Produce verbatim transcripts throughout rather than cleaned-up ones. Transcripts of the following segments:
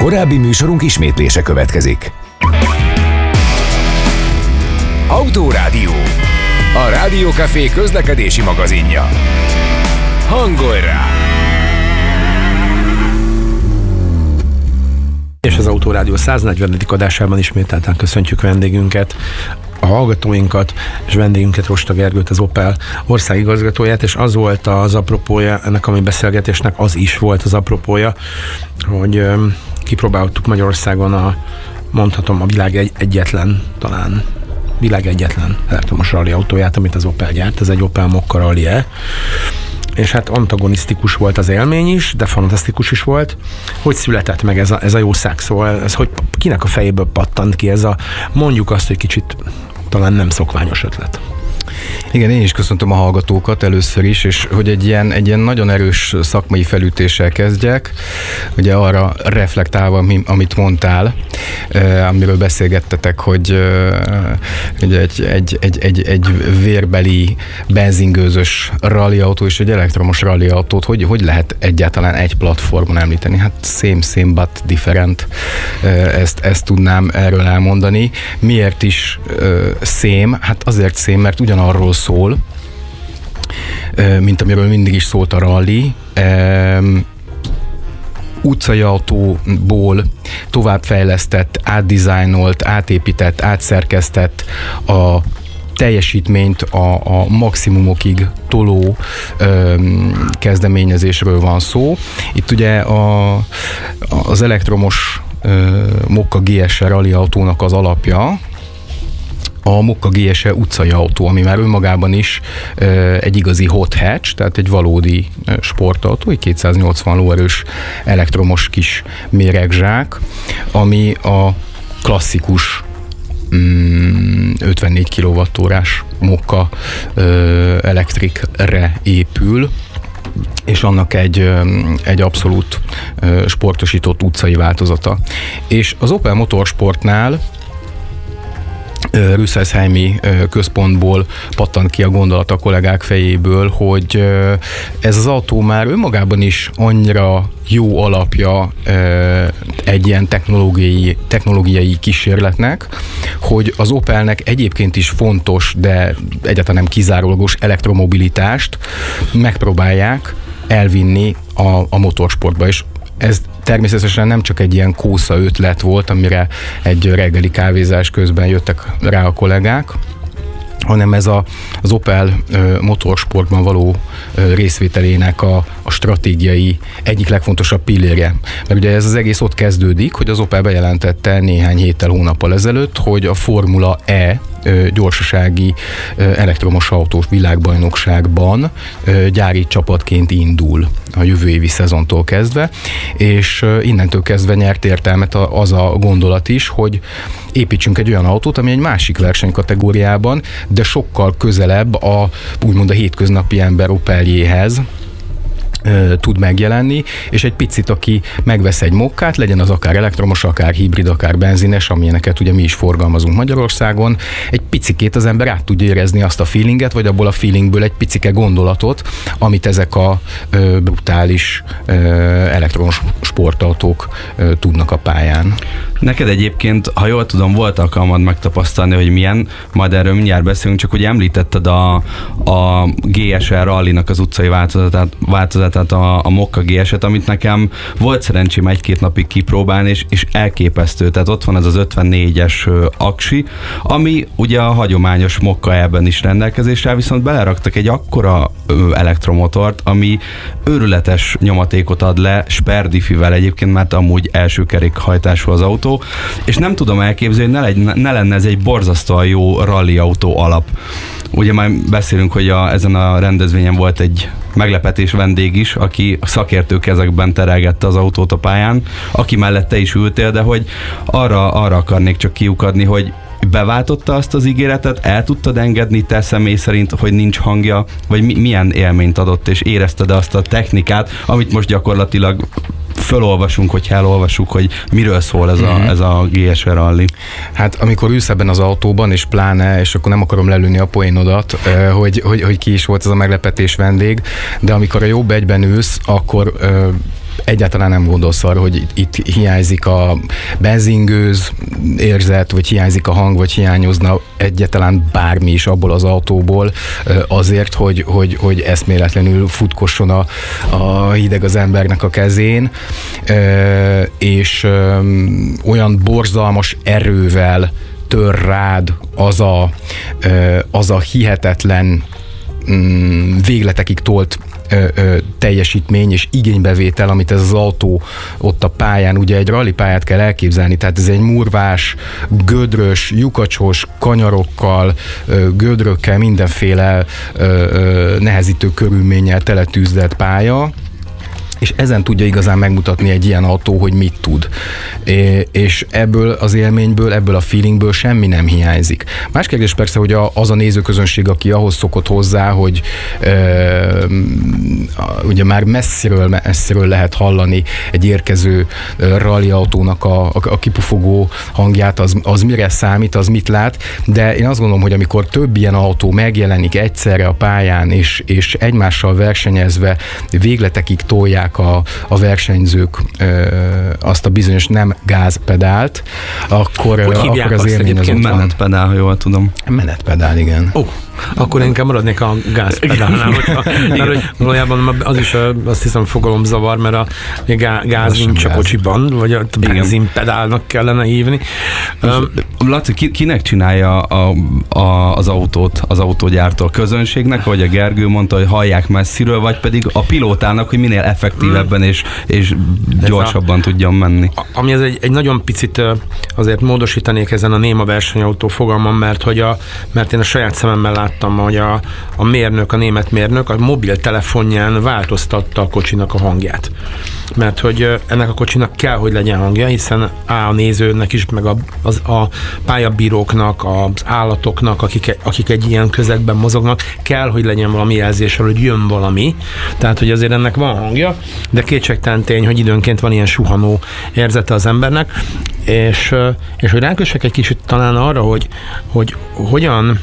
Korábbi műsorunk ismétlése következik. Autórádió. A Rádiókafé közlekedési magazinja. Hangolj rá! És az Autórádió száznegyvenedik adásában ismételten köszöntjük vendégünket, a hallgatóinkat, és vendégünket, Rosta Gergőt, az Opel országigazgatóját, és az volt az apropója ennek a mi beszélgetésnek, az is volt az apropója, hogy öm, kipróbáltuk Magyarországon a, mondhatom, a világ egy, egyetlen, talán világ egyetlen elektromos rally autóját, amit az Opel gyárt, ez egy Opel Mokka Rally-e, és hát antagonisztikus volt az élmény is, de fantasztikus is volt. Hogy született meg ez a, ez a jószág? Szóval ez hogy kinek a fejéből pattant ki ez a, mondjuk azt, hogy kicsit talán nem szokványos ötlet? Igen, én is köszöntöm a hallgatókat először is, és hogy egy ilyen, egy ilyen nagyon erős szakmai felütéssel kezdjek, ugye arra reflektálva, amit mondtál, eh, amiről beszélgettetek, hogy eh, ugye egy, egy, egy, egy, egy vérbeli benzingőzös rallyautó és egy elektromos rallyautót, hogy, hogy lehet egyáltalán egy platformon említeni? Hát same, same, but different. Eh, ezt, ezt tudnám erről elmondani. Miért is eh, same? Hát azért same, mert ugyanarról szól, mint amiről mindig is szólt a rally. Utcai autóból továbbfejlesztett, átdizájnolt, átépített, átszerkesztett, a teljesítményt a, a maximumokig toló ö, kezdeményezésről van szó. Itt ugye a, az elektromos ö, Mokka gé es e rally autónak az alapja, a Mokka gé es e utcai autó, ami már önmagában is e, egy igazi hot hatch, tehát egy valódi e, sportautó, egy kétszáznyolcvan lóerős elektromos kis méregzsák, ami a klasszikus mm, ötvennégy kilowattórás Mokka e, Electric-re épül, és annak egy, egy abszolút e, sportosított utcai változata. És az Opel Motorsportnál Rüsselsheimi központból pattant ki a gondolat a kollégák fejéből, hogy ez az autó már önmagában is annyira jó alapja egy ilyen technológiai, technológiai kísérletnek, hogy az Opelnek egyébként is fontos, de egyáltalán nem kizárólagos elektromobilitást megpróbálják elvinni a, a motorsportba, és ez természetesen nem csak egy ilyen kósza ötlet volt, amire egy reggeli kávézás közben jöttek rá a kollégák, hanem ez a, az Opel ö, motorsportban való ö, részvételének a, a stratégiai egyik legfontosabb pillérje. Mert ugye ez az egész ott kezdődik, hogy az Opel bejelentette néhány héttel, hónappal ezelőtt, hogy a Formula E ö, gyorsasági ö, elektromos autós világbajnokságban ö, gyári csapatként indul a jövő évi szezontól kezdve, és ö, innentől kezdve nyert értelmet a, az a gondolat is, hogy építsünk egy olyan autót, ami egy másik versenykategóriában, de sokkal közelebb a úgymond a hétköznapi ember Opeljéhez tud megjelenni, és egy picit, aki megvesz egy mokkát, legyen az akár elektromos, akár hibrid, akár benzines, amilyeneket ugye mi is forgalmazunk Magyarországon, egy picikét az ember át tudja érezni azt a feelinget, vagy abból a feelingből egy picike gondolatot, amit ezek a ö, brutális ö, elektromos sportautók ö, tudnak a pályán. Neked egyébként, ha jól tudom, volt alkalmad megtapasztalni, hogy milyen, majd erről mindjárt beszélünk, csak hogy említetted a, a gé es e rallynak az utcai változatát, változatát a, a Mokka gé es et, amit nekem volt szerencsém egy-két napig kipróbálni, és, és elképesztő. Tehát ott van ez az ötvennégyes aksi, ami ugye a hagyományos Mokka E-ben is rendelkezésre, viszont beleraktak egy akkora elektromotort, ami őrületes nyomatékot ad le, sperdifivel egyébként, mert amúgy első kerékhajtású az autó, és nem tudom elképzelni, hogy ne, legy, ne lenne ez egy borzasztóan jó rally autó alap. Ugye már beszélünk, hogy a, ezen a rendezvényen volt egy meglepetés vendég is, aki szakértő kezekben terelgette az autót a pályán, aki mellette is ültél, de hogy arra, arra akarnék csak kiukadni, hogy beváltotta azt az ígéretet, el tudtad engedni te személy szerint, hogy nincs hangja, vagy mi, milyen élményt adott, és érezted azt a technikát, amit most gyakorlatilag fölolvasunk, hogy elolvassuk, hogy miről szól ez a, ez a gé es e rally. Hát amikor ülsz ebben az autóban, és pláne, és akkor nem akarom lelőni a poénodat, hogy, hogy, hogy ki is volt ez a meglepetés vendég, de amikor a jobb egyben ülsz, akkor egyáltalán nem gondolsz arra, hogy itt, itt hiányzik a benzingőz érzet, vagy hiányzik a hang, vagy hiányozna egyáltalán bármi is abból az autóból azért, hogy, hogy, hogy eszméletlenül futkosson a, a hideg az embernek a kezén, és olyan borzalmas erővel tör rád az a, az a hihetetlen végletekig tolt Ö, ö, teljesítmény és igénybevétel, amit ez az autó ott a pályán, ugye egy rally pályát kell elképzelni, tehát ez egy murvás, gödrös, lyukacsos, kanyarokkal, ö, gödrökkel, mindenféle ö, ö, nehezítő körülménnyel teletűzdelt pálya, és ezen tudja igazán megmutatni egy ilyen autó, hogy mit tud. É, és ebből az élményből, ebből a feelingből semmi nem hiányzik. Más kérdés persze, hogy a, az a nézőközönség, aki ahhoz szokott hozzá, hogy ö, ugye már messziről, messziről lehet hallani egy érkező rally autónak a, a, a kipufogó hangját, az, az mire számít, az mit lát, de én azt gondolom, hogy amikor több ilyen autó megjelenik egyszerre a pályán, és, és egymással versenyezve végletekig tolják A, a versenyzők ö, azt a bizonyos nem gázpedált, akkor, hogy akkor az élmény az ott van. Menetpedál, ha jól tudom. Menetpedál, igen. Ó, akkor én inkább maradnék a gázpedálnál, mert hogy valójában az is azt hiszem fogalomzavar, mert a gáz nincs a kocsiban, vagy a benzinpedálnak kellene hívni. Um, Laci, ki, kinek csinálja a, a, az autót, az autógyártó? A közönségnek, vagy a Gergő mondta, hogy hallják messziről, vagy pedig a pilótának, hogy minél effektívebben és, és gyorsabban a, tudjon menni? Ami ez egy, egy nagyon picit azért módosítanék ezen a néma versenyautó fogalmam, mert, hogy a, mert én a saját szememmel láttam, hogy a, a mérnök, a német mérnök a mobiltelefonján változtatta a kocsinak a hangját. Mert hogy ennek a kocsinak kell, hogy legyen hangja, hiszen á, a nézőnek is, meg a, az, a pályabíróknak, az állatoknak, akik, akik egy ilyen közegben mozognak, kell, hogy legyen valami jelzéssel, hogy jön valami. Tehát, hogy azért ennek van hangja, de kétségtelen tény, hogy időnként van ilyen suhanó érzete az embernek, és, és hogy rákössek egy kicsit talán arra, hogy, hogy hogyan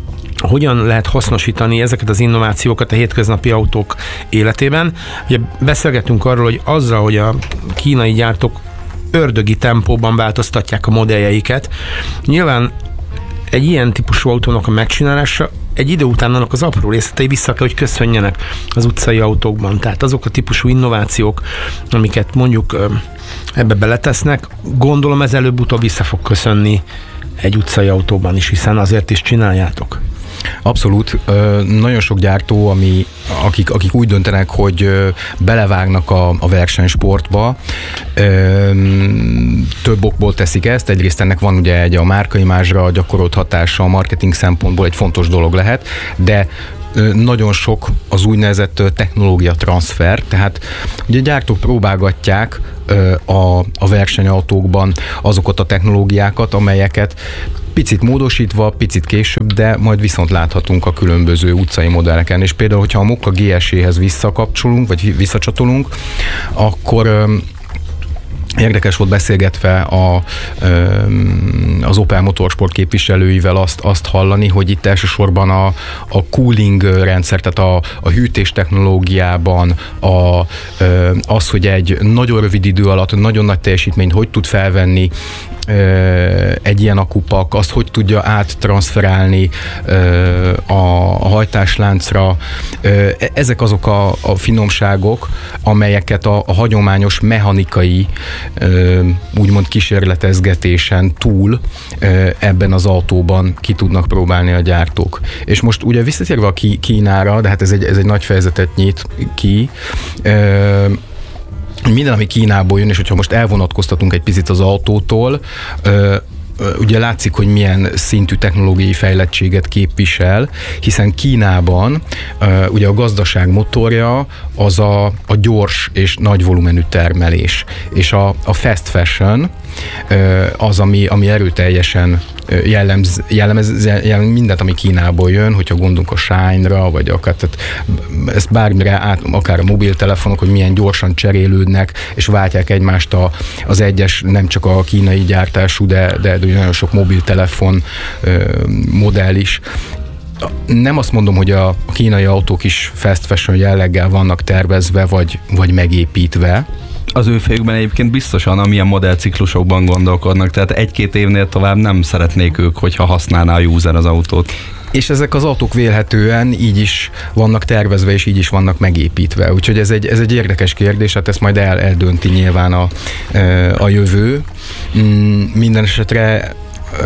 hogyan lehet hasznosítani ezeket az innovációkat a hétköznapi autók életében. Ugye beszélgetünk arról, hogy azzal, hogy a kínai gyártók ördögi tempóban változtatják a modelljeiket, nyilván egy ilyen típusú autónak a megcsinálása egy idő után annak az apró részletei vissza kell, hogy köszönjenek az utcai autókban. Tehát azok a típusú innovációk, amiket mondjuk ebbe beletesznek, gondolom ez előbb-utóbb vissza fog köszönni egy utcai autóban is, hiszen azért is csináljátok. Abszolút. Nagyon sok gyártó, ami, akik, akik úgy döntenek, hogy belevágnak a, a versenysportba, több okból teszik ezt. Egyrészt ennek van ugye egy a márkaimázsra gyakorolt hatása, a marketing szempontból egy fontos dolog lehet, de nagyon sok az úgynevezett technológia transfer, tehát ugye gyártók próbálgatják a, a versenyautókban azokat a technológiákat, amelyeket picit módosítva, picit később, de majd viszont láthatunk a különböző utcai modelleken. És például, hogyha a Mokka gé es é-hez visszakapcsolunk, vagy visszacsatolunk, akkor érdekes volt beszélgetve a, az Opel Motorsport képviselőivel azt, azt hallani, hogy itt elsősorban a, a cooling rendszer, tehát a, a hűtés technológiában a, az, hogy egy nagyon rövid idő alatt nagyon nagy teljesítményt hogy tud felvenni egy ilyen akupak, azt hogy tudja áttranszferálni a, a hajtásláncra. Ezek azok a, a finomságok, amelyeket a, a hagyományos mechanikai úgymond kísérletezgetésen túl ebben az autóban ki tudnak próbálni a gyártók. És most ugye visszatérve a Kínára, de hát ez egy, ez egy nagy fejezetet nyit ki, minden, ami Kínából jön, és hogyha most elvonatkoztatunk egy picit az autótól, ugye látszik, hogy milyen szintű technológiai fejlettséget képvisel, hiszen Kínában ugye a gazdaság motorja az a, a gyors és nagy volumenű termelés, és a, a fast fashion az, ami, ami erőteljesen jellemz, jellemez, jellemez mindent, ami Kínából jön, hogyha gondolunk a Shine-ra, vagy akár, tehát ezt bármire át, akár a mobiltelefonok, hogy milyen gyorsan cserélődnek, és váltják egymást a, az egyes, nem csak a kínai gyártású, de, de, de nagyon sok mobiltelefon modell is. nem azt mondom, hogy a kínai autók is fast fashion jelleggel vannak tervezve, vagy, vagy megépítve. Az ő fejükben egyébként biztosan amilyen modellciklusokban gondolkodnak, tehát egy-két évnél tovább nem szeretnék ők, hogyha használná a user az autót. És ezek az autók vélhetően így is vannak tervezve, és így is vannak megépítve. Úgyhogy ez egy, ez egy érdekes kérdés, hát ezt majd el, eldönti nyilván a, a jövő. Minden esetre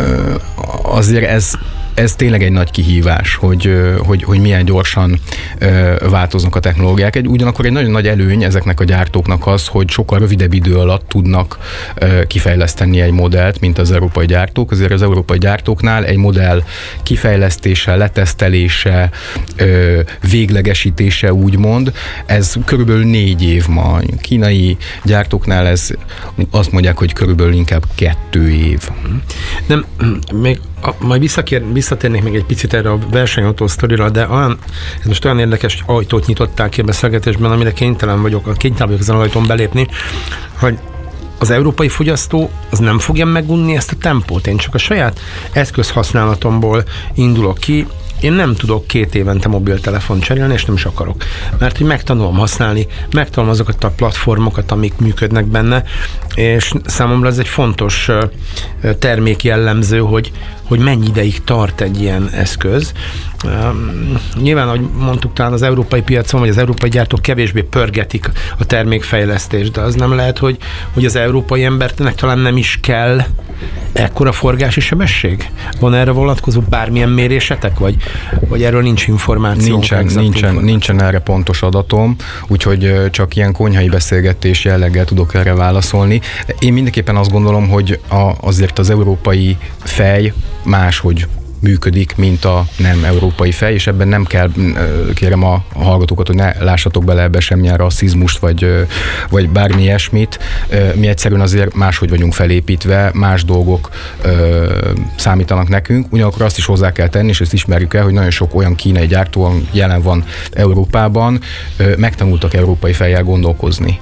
azért ez Ez tényleg egy nagy kihívás, hogy, hogy, hogy milyen gyorsan változnak a technológiák. Egy, ugyanakkor egy nagyon nagy előny ezeknek a gyártóknak az, hogy sokkal rövidebb idő alatt tudnak kifejleszteni egy modellt, mint az európai gyártók. Azért az európai gyártóknál egy modell kifejlesztése, letesztelése, véglegesítése úgymond, ez körülbelül négy év ma. A kínai gyártóknál ez azt mondják, hogy körülbelül inkább kettő év. Nem, még a, majd visszakér, visszatérnék még egy picit erre a versenyautó sztorira, de olyan, ez most olyan érdekes ajtót nyitották ki a beszélgetésben, amire kénytelen vagyok, kénytelen vagyok ezen az ajtón belépni, hogy az európai fogyasztó az nem fogja megunni ezt a tempót. Én csak a saját eszközhasználatomból indulok ki. Én nem tudok két évente mobiltelefont cserélni, és nem is akarok. Mert hogy megtanulom használni, megtanulom azokat a platformokat, amik működnek benne, és számomra ez egy fontos termékjellemző, hogy, hogy mennyi ideig tart egy ilyen eszköz. Nyilván, ahogy mondtuk, talán az európai piacon, vagy az európai gyártók kevésbé pörgetik a termékfejlesztést, de az nem lehet, hogy, hogy az európai embernek talán nem is kell ekkora forgási sebesség? Van erre vonatkozó bármilyen mérésetek, vagy, vagy erről nincs információ? Nincsen, nincsen, információ. nincsen erre pontos adatom, úgyhogy csak ilyen konyhai beszélgetés jelleggel tudok erre válaszolni. Én mindenképpen azt gondolom, hogy a, azért az európai fej máshogy működik, mint a nem európai fej, és ebben nem kell, kérem a hallgatókat, hogy ne lássatok bele ebbe semmilyen rasszizmust, vagy, vagy bármi ilyesmit. Mi egyszerűen azért máshogy vagyunk felépítve, más dolgok számítanak nekünk. Ugyanakkor azt is hozzá kell tenni, és ezt ismerjük el, hogy nagyon sok olyan kínai gyártó jelen van Európában, megtanultak európai fejjel gondolkozni.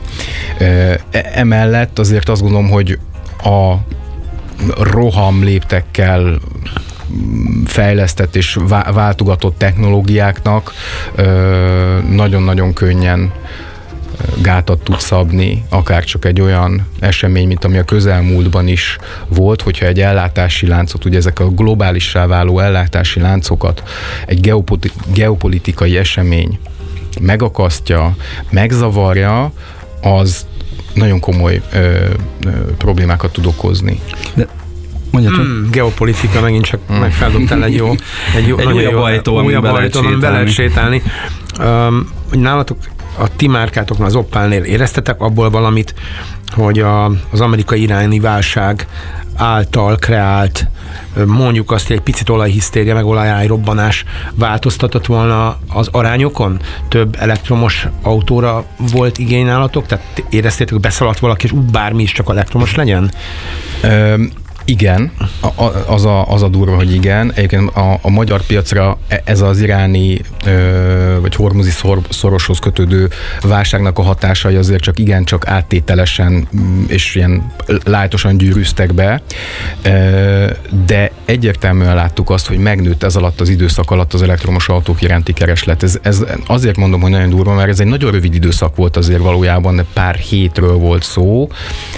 Emellett azért azt gondolom, hogy a roham léptekkel fejlesztett és váltogatott technológiáknak nagyon-nagyon könnyen gátat tud szabni, akár csak egy olyan esemény, mint ami a közelmúltban is volt, hogyha egy ellátási láncot, ugye ezek a globálissá váló ellátási láncokat egy geopolitikai esemény megakasztja, megzavarja, az nagyon komoly ö, ö, problémákat tud okozni. De Mm, geopolitika, megint csak mm. megfeldobtál egy jó, egy jó, egy nagyon újabb jó ajtó, amin be lehet sétálni. Um, nálatok a ti márkátoknál, az Opelnél éreztetek abból valamit, hogy a, az amerikai iráni válság által kreált, mondjuk azt, hogy egy picit olajhisztéria, meg olajárrobbanás változtatott volna az arányokon? Több elektromos autóra volt igény nálatok? Tehát éreztétek, hogy beszaladt valaki, és úgy bármi is csak elektromos legyen? Um. Igen, a, az, a, az a durva, hogy igen. Egyébként a, a magyar piacra ez az iráni ö, vagy hormuzi szor, szoroshoz kötődő válságnak a hatásai azért csak igencsak áttételesen és ilyen lájtosan gyűrűztek be, ö, de egyértelműen láttuk azt, hogy megnőtt ez alatt az időszak alatt az elektromos autók iránti kereslet. Ez, ez azért mondom, hogy nagyon durva, mert ez egy nagyon rövid időszak volt azért valójában, pár hétről volt szó,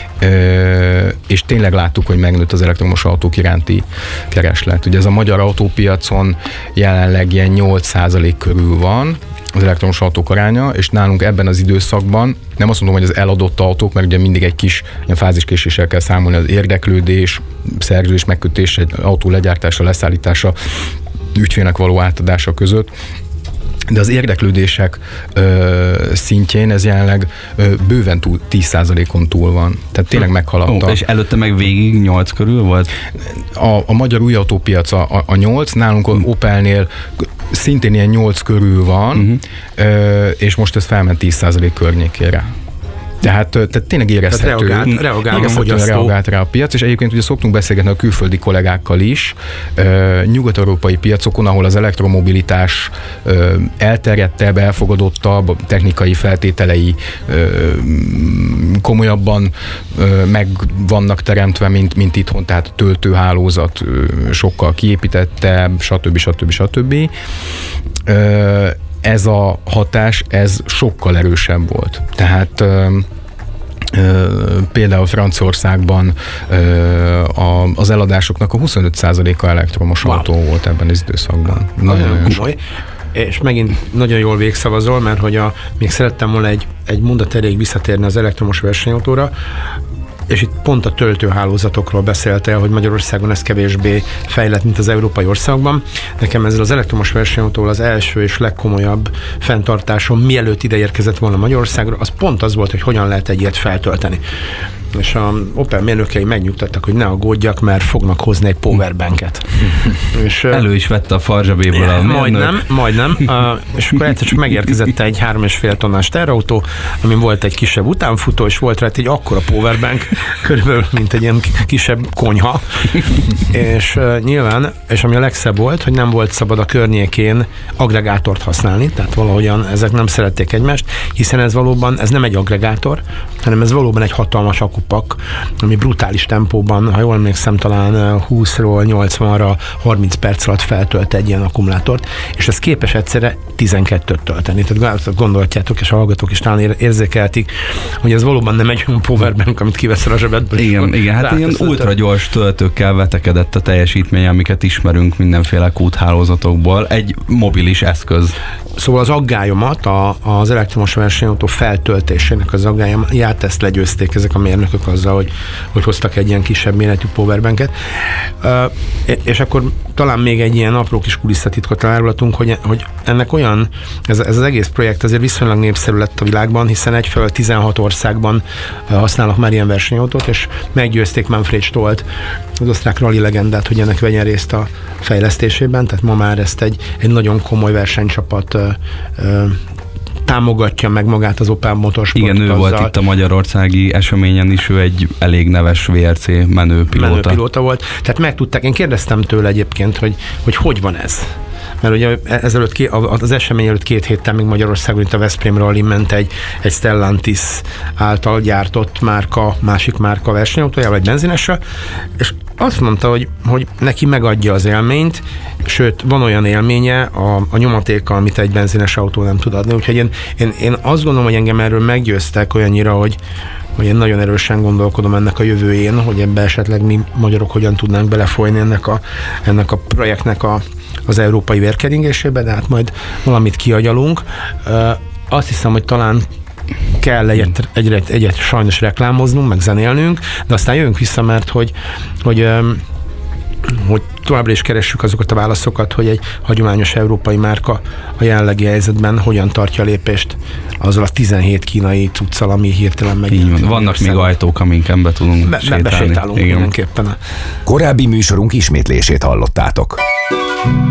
Ö, és tényleg láttuk, hogy megnőtt az elektromos autók iránti kereslet. Ugye ez a magyar autópiacon jelenleg ilyen nyolc százalék körül van az elektromos autók aránya, és nálunk ebben az időszakban, nem azt mondom, hogy az eladott autók, mert ugye mindig egy kis ilyen fáziskéséssel kell számolni, az érdeklődés, szerződés megkötés, egy autó legyártása, leszállítása, ügyfélnek való átadása között, de az érdeklődések ö, szintjén ez jelenleg ö, bőven túl, tíz százalékon túl van. Tehát tényleg meghaladta. Ó, és előtte meg végig nyolc körül volt? A, a magyar új autópiac a, a nyolc, nálunk az Opelnél szintén ilyen nyolc körül van, uh-huh. ö, és most ez felment tíz százalék környékére. Tehát, tehát tényleg érezhető. Tehát reagált, reagált, érezhetően reagált rá a piac, és egyébként ugye szoktunk beszélgetni a külföldi kollégákkal is, uh, nyugat-európai piacokon, ahol az elektromobilitás uh, elterjedtebb, elfogadottabb, technikai feltételei uh, komolyabban uh, meg vannak teremtve, mint, mint itthon, tehát a töltőhálózat uh, sokkal kiépítettebb, stb. stb. stb. Uh, ez a hatás, ez sokkal erősebb volt. Tehát például Franciaországban az eladásoknak a huszonöt százaléka elektromos wow. autó volt ebben az időszakban. Nagyon komoly. És megint nagyon jól végszavazol, mert hogy a, még szerettem volna egy, egy mondat erejéig visszatérni az elektromos versenyautóra, és itt pont a töltőhálózatokról beszéltél, hogy Magyarországon ez kevésbé fejlett, mint az európai országban. Nekem ezzel az elektromos versenyautóval az első és legkomolyabb fenntartásom, mielőtt ide érkezett volna Magyarországra, az pont az volt, hogy hogyan lehet egy ilyet feltölteni. És a Opel mérnökei megnyugtattak, hogy ne aggódjak, mert fognak hozni egy powerbanket. És elő is vette a farzsabéből a mérnök. Majdnem, majdnem. Uh, és akkor egyszer csak megérkezett egy három és fél tonnás terautó, amin volt egy kisebb utánfutó, és volt rá egy akkora powerbank, körülbelül, mint egy ilyen kisebb konyha. és uh, nyilván, és ami a legszebb volt, hogy nem volt szabad a környékén aggregátort használni, tehát valahogyan ezek nem szerették egymást, hiszen ez valóban, ez nem egy aggregátor, hanem ez valóban egy hatalmas akupak, ami brutális tempóban, ha jól emlékszem, talán húszról nyolcvanra harminc perc alatt feltölt egy ilyen akkumulátort, és ez képes egyszerre tizenkettőt tölteni. Tehát gondolhatjátok, és a hallgatók is talán érzékeltik, hogy ez valóban nem egy olyan powerbank, amit kiveszel a zsebedből. Igen, igen, hát ilyen ultragyors töltőkkel vetekedett a teljesítmény, amiket ismerünk mindenféle kúthálózatokból. Egy mobilis eszköz. Szóval az aggályomat, a, az elektromos versenyautó feltöltésének az aggályomát, ezt legyőzték ezek a mérnökök azzal, hogy, hogy hoztak egy ilyen kisebb méretű powerbanket. Uh, és akkor talán még egy ilyen apró kis kulisszatitkot elárulhatunk, hogy, hogy ennek olyan, ez, ez az egész projekt azért viszonylag népszerű lett a világban, hiszen egyfelől tizenhat országban használnak már ilyen versenyautót, és meggyőzték Manfred Stollt, az osztrák rally legendát, hogy ennek vegyen részt a fejlesztésében, tehát ma már ezt egy, egy nagyon komoly versenycsapat ö, ö, támogatja meg magát az Opel Motorsport. Igen, ő azzal. Volt itt a magyarországi eseményen is, ő egy elég neves vé er cé menőpilóta. Menőpilóta volt. Tehát megtudták, én kérdeztem tőle egyébként, hogy hogy, hogy van ez. Mert ugye ezelőtt, az esemény előtt két héttel még Magyarországon itt a Veszprém Rally ment egy, egy Stellantis által gyártott márka, másik márka versenyautójával, egy benzinesre, és azt mondta, hogy, hogy neki megadja az élményt, sőt, van olyan élménye a, a nyomatéka, amit egy benzines autó nem tud adni. Úgyhogy én, én, én azt gondolom, hogy engem erről meggyőztek olyannyira, hogy hogy én nagyon erősen gondolkodom ennek a jövőjén, hogy ebbe esetleg mi magyarok hogyan tudnánk belefolyni ennek a, ennek a projektnek a, az európai vérkeringésébe, de hát majd valamit kiagyalunk. Azt hiszem, hogy talán kell egyet, egyet, egyet sajnos reklámoznunk, meg zenélnünk, de aztán jövünk vissza, mert hogy, hogy, hogy továbbra is keressük azokat a válaszokat, hogy egy hagyományos európai márka a jelenlegi helyzetben hogyan tartja a lépést azzal a tizenhét kínai cuccal, ami hirtelen megjelent. Vannak még ajtók, aminken be tudunk be, sétálni. Besétálunk mindenképpen. Korábbi műsorunk ismétlését hallottátok.